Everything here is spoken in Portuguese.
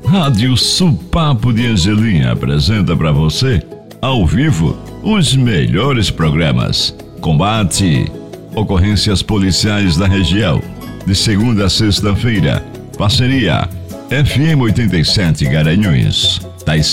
Rádio Supapo de Angelim apresenta para você, ao vivo, os melhores programas. Combate, ocorrências policiais da região, de segunda a sexta-feira. Parceria FM 87 Garanhuns.